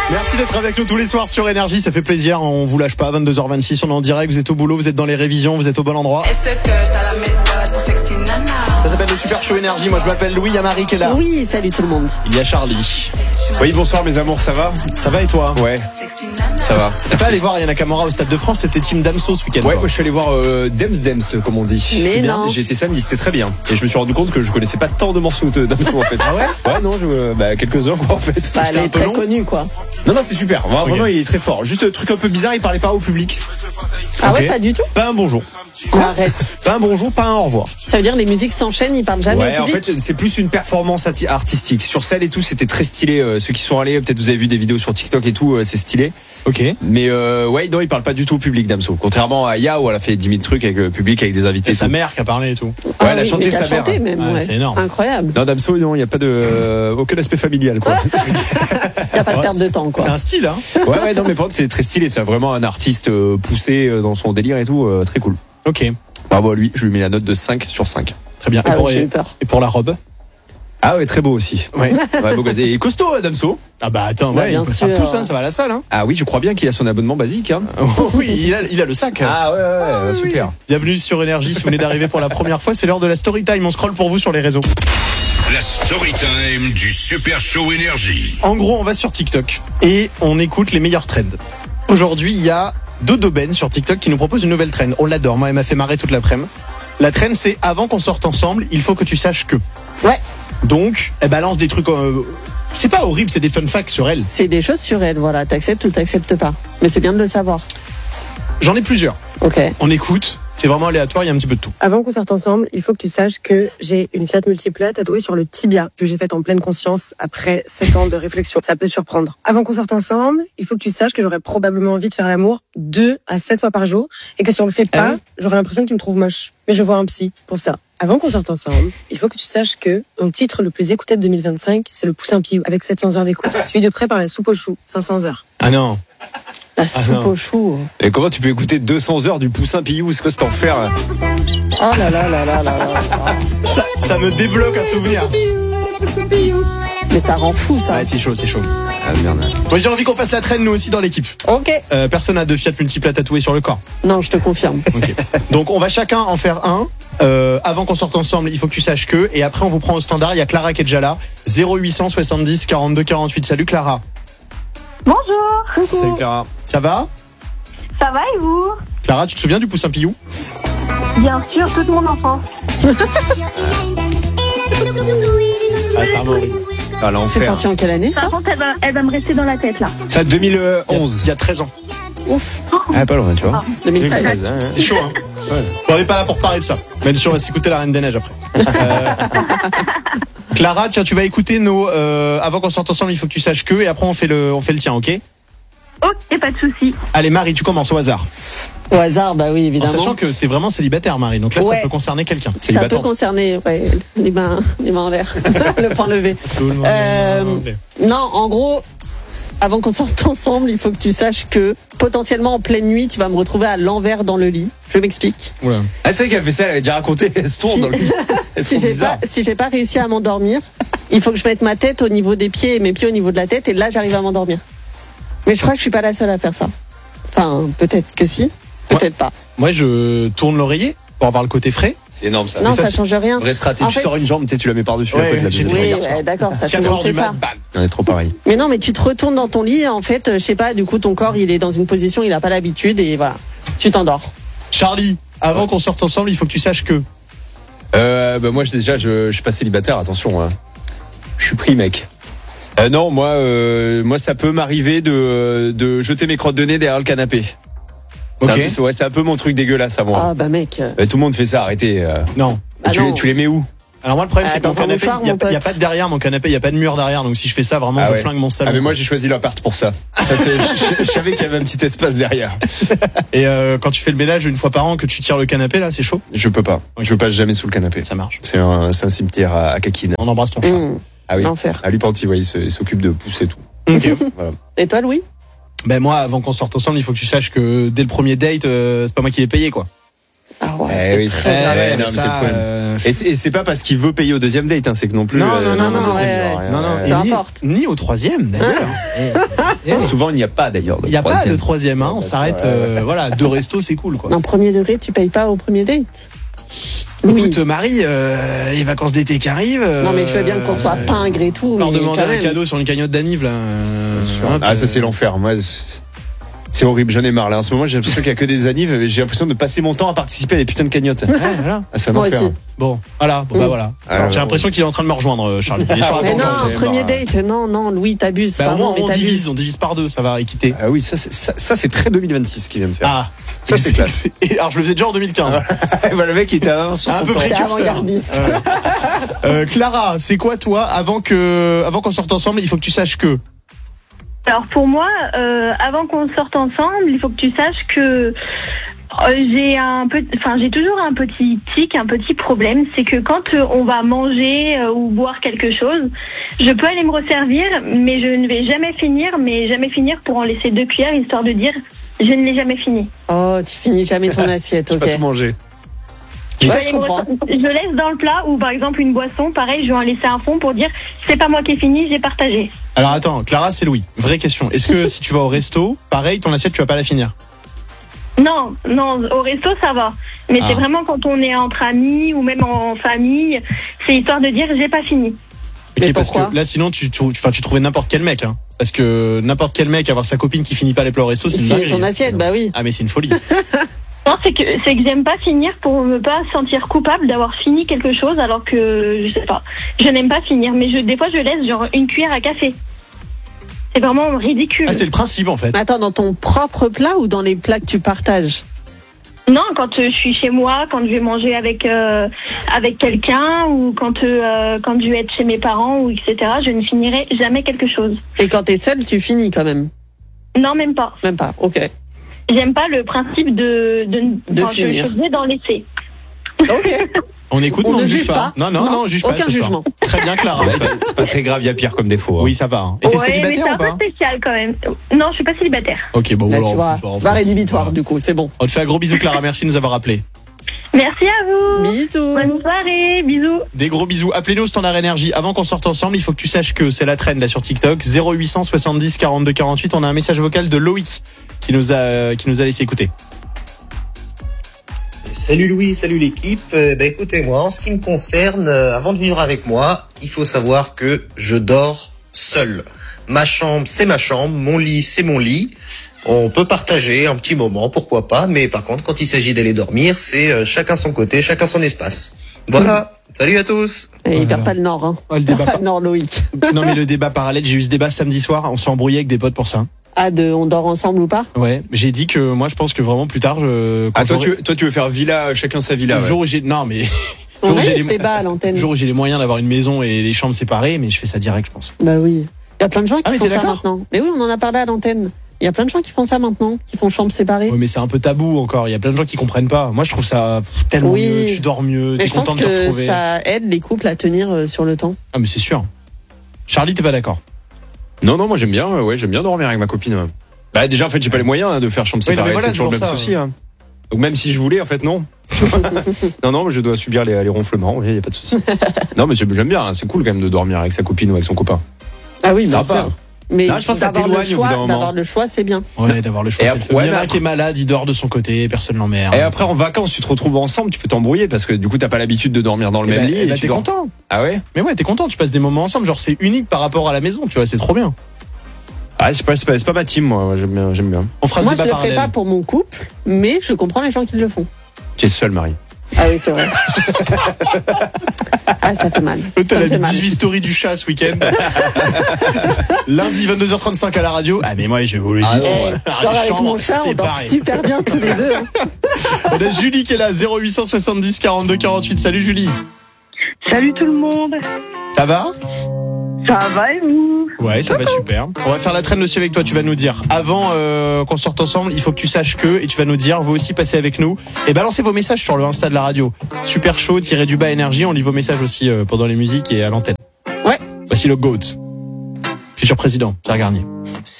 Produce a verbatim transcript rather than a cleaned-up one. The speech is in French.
Merci d'être avec nous tous les soirs sur Énergie, ça fait plaisir, on vous lâche pas, vingt-deux heures vingt-six, on est en direct, vous êtes au boulot, vous êtes dans les révisions, vous êtes au bon endroit. Est-ce que t'as la méthode pour sexy nana? Ça s'appelle le Super Show Énergie, moi je m'appelle Louis, il y a Marie qui est là. Oui, salut tout le monde. Il y a Charlie. Oui, bonsoir mes amours, ça va? Ça va et toi? Ouais, ça va. T'es pas allé voir Yana Kamura au Stade de France, c'était Team Damso ce week-end? Ouais, toi. moi je suis allé voir euh, Dems Dems, comme on dit. Mais C'était bien. non. J'ai été samedi, c'était très bien. Et je me suis rendu compte que je connaissais pas tant de morceaux de Damso en fait. Ah ouais? Ouais, non, je, euh, bah, quelques-uns quoi en fait. Bah, elle C'était un est peu très long. connue, quoi. Non, non, c'est super. Vraiment, Ok. vraiment, il est très fort. Juste un truc un peu bizarre, il parlait pas au public. Ah Ok. ouais, pas du tout. Pas un bonjour. Arrête. Pas un bonjour, pas un au revoir. Ça veut dire les musiques s'enchaînent, ils parlent jamais Ouais, au en public. fait, c'est plus une performance ati- artistique. Sur scène et tout, c'était très stylé. Euh, ceux qui sont allés, peut-être vous avez vu des vidéos sur TikTok et tout, euh, c'est stylé. Ok. Mais euh, ouais, non, il parle pas du tout au public, Damso. Contrairement à Ya, où elle a fait dix mille trucs avec le public, avec des invités. C'est et sa tout. mère qui a parlé et tout. Ouais, Ah elle a oui, chanté mais t'as sa mère. chanté même, Ouais, ouais. c'est énorme. Incroyable. Non, Damso, non, il n'y a pas de euh, aucun aspect familial, quoi. Il n'y a pas de Ouais, perte de temps, C'est quoi. un style, hein. ouais, ouais, non, mais par contre, c'est très stylé. C'est vraiment un artiste euh, poussé euh, dans son délire et tout, euh, très cool. Ok, Bravo à lui, je lui mets la note de cinq sur cinq. très bien. Et Ah pour, oui, j'ai et, eu peur. et pour la robe? Ah ouais, très beau aussi. Ouais. Ouais, beau gosse. Et costaud, euh, Damso. Ah bah attends, Bah, ouais, bien il- ça sûr. pousse, hein, ça va à la salle, hein. Ah oui, je crois bien qu'il a son abonnement basique. Hein. Oh oui, il a, il a le sac. Ah ouais, ouais, ouais, oui. super. Bienvenue sur Énergie, si vous venez d'arriver pour la première fois, c'est l'heure de la story time, on scrolle pour vous sur les réseaux. La story time du Super Show Énergie. En gros, on va sur TikTok et on écoute les meilleurs trends. Aujourd'hui, il y a Dodo Ben sur TikTok qui nous propose une nouvelle trend. On l'adore, moi elle m'a fait marrer toute l'après-midi. La trend c'est avant qu'on sorte ensemble, il faut que tu saches que. Ouais, Donc, elle balance des trucs... euh, c'est pas horrible, c'est des fun facts sur elle. c'est des choses sur elle, voilà. T'acceptes ou t'acceptes pas. Mais c'est bien de le savoir. J'en ai plusieurs. Ok. On écoute, c'est vraiment aléatoire, il y a un petit peu de tout. Avant qu'on sorte ensemble, il faut que tu saches que j'ai une Fiat Multipla tatouée sur le tibia que j'ai faite en pleine conscience après sept ans de réflexion. Ça peut surprendre. Avant qu'on sorte ensemble, il faut que tu saches que j'aurais probablement envie de faire l'amour deux à sept fois par jour et que si on le fait pas, Hein j'aurais l'impression que tu me trouves moche. Mais je vois un psy pour ça. Avant qu'on sorte ensemble, il faut que tu saches que mon titre le plus écouté de deux mille vingt-cinq, c'est le Poussin Piou avec sept cents heures d'écoute. Suivi de près par la soupe aux choux, cinq cents heures. Ah non. La soupe non. au chou. Et comment tu peux écouter deux cents heures du Poussin Piou? C'est quoi cet enfer là? Oh là là là là là là. Ça, ça me débloque un souvenir. Mais ça rend fou, ça. Ouais, c'est chaud, c'est chaud. Ah merde. Moi j'ai envie qu'on fasse la traîne nous aussi dans l'équipe. Ok. Euh, personne n'a de Fiat Multipla tatoué sur le corps. Non, je te confirme. Ok. Donc on va chacun en faire un. Euh, avant qu'on sorte ensemble, il faut que tu saches que. Et après on vous prend au standard. Il y a Clara qui est déjà là. zéro huit cent soixante-dix quarante-deux quarante-huit. Salut Clara. Bonjour, Salut Clara. Ça va? ça va et vous? Clara, tu te souviens du Poussin Piou? Bien sûr, toute mon enfance. Ah, c'est vraiment horrible. Ah C'est l'enfer. sorti en quelle année, ça? Par contre, elle va, elle va me rester dans la tête là. Ça deux mille onze. Il y a treize ans. Ouf. Ah pas loin, tu vois. deux mille treize. hein, hein. C'est chaud, hein. Bon, on n'est pas là pour parler de ça. Même si on va s'écouter la Reine des Neiges après. Euh, Clara, tiens, tu vas écouter nos. Euh, avant qu'on sorte ensemble, il faut que tu saches que. Et après, on fait le, on fait le tien, ok? Ok, pas de souci. Allez, Marie, tu commences au hasard. Au hasard, bah oui, En évidemment. sachant que t'es vraiment célibataire, Marie. Donc là, ça Ouais. peut concerner quelqu'un. Ça peut Célibatante. concerner, ouais, les mains, les mains en l'air, le point levé. Tout le monde Euh, est- Non, en gros, avant qu'on sorte ensemble, il faut que tu saches que potentiellement en pleine nuit, tu vas me retrouver à l'envers dans le lit. Je m'explique. Oula. Ah c'est vrai qu'elle fait ça, elle avait déjà raconté, elle se tourne Si- dans le lit. Elle se Si tourne j'ai bizarre. pas, si j'ai pas réussi à m'endormir, il faut que je mette ma tête au niveau des pieds et mes pieds au niveau de la tête, et là j'arrive à m'endormir. Mais je crois que je suis pas la seule à faire ça. Enfin, peut-être que si, peut-être pas. Moi, je tourne l'oreiller pour avoir le côté frais. C'est énorme ça. Non, ça, ça, c'est- change rien. Vraie stratégie, En tu fait, sors une jambe, tu sais, tu la mets par-dessus Ouais, la côte de la j'ai fait deuxième. ça Oui, hier soir. ouais, d'accord, ça tout quatre le heures monde du fait mat, ça. bam. On est trop pareil. Mais non, mais tu te retournes dans ton lit, en fait, je sais pas, du coup ton corps il est dans une position, il a pas l'habitude et voilà, tu t'endors. Charlie, avant qu'on sorte ensemble, il faut que tu saches que. Euh, bah moi je- déjà je, je suis pas célibataire, attention. Hein. Je suis pris mec. Euh, non, moi euh, moi ça peut m'arriver de, de jeter mes crottes de nez derrière le canapé. C'est Ok. un, c'est- ouais, c'est un peu mon truc dégueulasse à moi. Ah bah mec. euh, Euh, tout le monde fait ça, arrêtez. euh. Non. Ah tu, non. les, tu les mets où? Alors moi, le problème, Ah, c'est que mon dans un canapé, mouchoir, il n'y a, mon pas- il y a pote. pas de derrière mon canapé, il n'y a pas de mur derrière. Donc si je fais ça, vraiment, Ah je ouais. flingue mon salon. Ah mais moi j'ai choisi l'appart pour ça. Parce que je, je- je savais qu'il y avait un petit espace derrière. Et euh, quand tu fais le ménage une fois par an, que tu tires le canapé, là, c'est chaud. Je peux pas. Je passe jamais sous le canapé. Ça marche. C'est un, c'est un cimetière à, à Kakine. On embrasse ton chat. hum, Ah oui. L'enfer. À lui Panty, ouais, il se- il s'occupe de pousser tout. Ok. Voilà. Et toi Louis? Ben moi, avant qu'on sorte ensemble, il faut que tu saches que dès le premier date, euh, c'est pas moi qui l'ai payé, quoi. Ah ouais. Eh oui, c'est c'est très vrai. grave. Ouais, mais non, mais ça, c'est le problème. euh, Et c'est, et c'est pas parce qu'il veut payer au deuxième date, hein, c'est que non plus. Non, euh, non, non, non, ouais, rien, non, non, rien. et Peu ni, importe. ni au troisième d'ailleurs. Et- et- Souvent, il n'y a pas d'ailleurs. de Il n'y a pas troisième. de troisième, hein, on s'arrête. euh, voilà, deux restos, c'est cool quoi. Non, premier degré, tu payes pas au premier date. Oui. Écoute, Marie, euh, les vacances d'été qui arrivent. euh, Non, mais je veux bien qu'on soit pingre et tout. Leur mais demander quand un même. cadeau sur une cagnotte d'Aniv là. euh, hop, Ah, ça, euh, c'est l'enfer. Moi, c'est- c'est horrible. J'en ai marre. Là, en ce moment, j'ai l'impression qu'il n'y a que des anives. J'ai l'impression de passer mon temps à participer à des putains de cagnottes. ouais, voilà. Ah, c'est un Moi enfer. aussi. Bon, voilà, bon, bah Mm. voilà. Alors, J'ai l'impression qu'il est en train de me rejoindre, euh, Charlie. Il est sur la Mais tangente. non, j'ai premier marre. date, non, non, Louis, t'abuses. Bah, au pardon, moins, mais on t'abuses. divise, on divise par deux, ça va, équité. Ah oui, ça, c'est, ça, ça, c'est très deux mille vingt-six ce qu'il vient de faire. Ah, Ça, c'est classe. Et alors, je le faisais déjà en deux mille quinze. Voilà, le mec, il était à sur Un son peu temps. T'es précurseur. avant-gardiste. Ouais. Euh, Clara, c'est quoi toi, avant que, avant qu'on sorte ensemble, il faut que tu saches que. Alors pour moi, euh, avant qu'on sorte ensemble, il faut que tu saches que euh, j'ai un peu, enfin j'ai toujours un petit tic, un petit problème, c'est que quand euh, on va manger euh, ou boire quelque chose, je peux aller me resservir, mais je ne vais jamais finir, mais jamais finir pour en laisser deux cuillères histoire de dire je ne l'ai jamais fini. Oh, tu finis jamais ton assiette, Tu ok. vas tout manger. Et Ouais, c'est- je comprends. Je laisse dans le plat ou par exemple une boisson, pareil, je vais en laisser un fond pour dire c'est pas moi qui ai fini, j'ai partagé. Alors attends, Clara, c'est Louis. Vraie question. Est-ce que si tu vas au resto, pareil, ton assiette, tu vas pas la finir? Non, non, au resto ça va. Mais Ah. c'est vraiment quand on est entre amis ou même en famille, c'est histoire de dire j'ai pas fini. Ok, Mais parce pourquoi que là, sinon, tu, tu, enfin, tu trouvais n'importe quel mec, hein. Parce que n'importe quel mec avoir sa copine qui finit pas les plats au resto, c'est une Finis dinguerie. ton assiette, bah oui. Ah, mais c'est une folie. Non, c'est que c'est que j'aime pas finir pour me pas sentir coupable d'avoir fini quelque chose alors que je sais pas. Je n'aime pas finir, mais je des fois je laisse genre une cuillère à café. C'est vraiment ridicule. Ah, c'est le principe, en fait. Attends, dans ton propre plat ou dans les plats que tu partages? Non, quand euh, je suis chez moi, quand je vais manger avec euh, avec quelqu'un ou quand euh, quand je vais être chez mes parents ou et cetera, je ne finirai jamais quelque chose. Et quand t'es seul, tu finis quand même. Non, même pas. Même pas, ok. J'aime pas le principe de de, De enfin, je- finir. Je vais d'en laisser. Ok. On écoute, On mais on ne juge juge pas. pas. Non, non, Non, non, on juge pas. aucun ce soir. jugement. Très bien, Clara. C'est pas, c'est pas très grave, il y a pire comme défaut. hein. Oui, ça va. hein. Et t'es Ouais, mais célibataire c'est ou un peu pas? spécial quand même. Non, je suis pas célibataire. Ok, bon, Là, alors, tu vois, on- va rédhibitoire on- du coup, c'est bon. On te fait un gros bisou, Clara. Merci de nous avoir appelés. Merci à vous. Bisous. Bonne soirée, bisous. Des gros bisous. Appelez-nous au Standard Énergie. Avant qu'on sorte ensemble, il faut que tu saches que c'est la trend là sur TikTok. zéro huit cent soixante-dix quarante-deux quarante-huit. On a un message vocal de Loïc qui nous a, qui nous a laissé écouter. Salut Louis, salut l'équipe. Euh, bah écoutez, moi, en ce qui me concerne, euh, avant de vivre avec moi, il faut savoir que je dors seul. Ma chambre, c'est ma chambre, mon lit, c'est mon lit. On peut partager un petit moment, pourquoi pas, mais par contre, quand il s'agit d'aller dormir, c'est euh, chacun son côté, chacun son espace. Voilà. Salut à tous. Et il Voilà. perd pas le nord, hein. Oh, le Il perd débat pas le nord, Loïc. Non, mais le débat parallèle, j'ai eu ce débat samedi soir. On s'est embrouillé avec des potes pour ça. Ah, de on dort ensemble ou pas? Ouais, j'ai dit que moi, je pense que vraiment plus tard, je. quand Ah, toi, j'aurai- tu, toi, tu veux faire villa, chacun sa villa. Le ouais. jour où j'ai. Non, mais. On jour où a j'ai eu les- ce débat à l'antenne. Le jour où j'ai les moyens d'avoir une maison et les chambres séparées, mais je fais ça direct, je pense. Bah oui. Il y a plein de gens qui Ah, mais font t'es ça d'accord maintenant. Mais oui, on en a parlé à l'antenne. Il y a plein de gens qui font ça maintenant, qui font chambre séparée. Ouais, mais c'est un peu tabou encore. Il y a plein de gens qui comprennent pas. Moi, je trouve ça tellement Oui. mieux. Tu dors mieux, Mais t'es je pense content de te que retrouver. ça aide les couples à tenir euh, sur le temps. Ah, mais c'est sûr. Charlie, t'es pas d'accord? Non, non, moi j'aime bien, euh, ouais, j'aime bien dormir avec ma copine. ouais. Bah, déjà, en fait, j'ai pas les moyens hein, de faire chambre Oui, non, mais séparée, voilà, c'est toujours le c'est même pour ça, souci. hein. Donc, même si je voulais, en fait, non. non, non, je dois subir les, les ronflements, il y a pas de souci. Non, mais j'aime j'aime bien, hein, c'est cool quand même de dormir avec sa copine ou avec son copain. Ah oui, Ça bien va. sûr. Mais Non, je pense que ça d'avoir le t'éloigne au bout choix, d'un moment. d'avoir le choix, c'est bien. Ouais, d'avoir le choix, Et c'est le après- fun. ouais, Il y en a mais un qui est malade, il dort de son côté, personne l'emmerde. Et après, en vacances, tu te retrouves ensemble, tu peux t'embrouiller parce que du coup, t'as pas l'habitude de dormir dans le Eh même ben, lit. eh et ben, tu t'es dors- content. Ah ouais? Mais ouais, t'es content, tu passes des moments ensemble. Genre, c'est unique par rapport à la maison, tu vois, c'est trop bien. Ah, c'est pas, c'est pas, c'est pas ma team, moi, j'aime bien. J'aime bien. On fera ce Moi, je débat le ferai parallèle. pas pour mon couple, mais je comprends les gens qui le font. Tu es seul, Marie. Ah oui, c'est vrai. Ah, ça fait mal. L'autre, Ça elle me a fait mis mal. dix-huit stories du chat ce week-end. Lundi, vingt-deux heures trente-cinq à la radio. Ah, mais moi, je vous le dis. Ah non, Eh, ouais. je dors avec chambre mon chat, on dort séparée. super bien tous les deux. hein. On a Julie qui est là, zéro huit cent soixante-dix quarante-deux quarante-huit. Salut Julie. Salut tout le monde. Ça va? Ça va et vous? Ouais, ça va super. On va faire la traîne aussi avec toi. Tu vas nous dire, avant euh, qu'on sorte ensemble, il faut que tu saches que, et tu vas nous dire, vous aussi passez avec nous et balancez vos messages sur le Insta de la radio. Super chaud, tiré du bas énergie. On lit vos messages aussi euh, pendant les musiques et à l'antenne. Ouais. Voici le GOAT. Futur président, Pierre Garnier.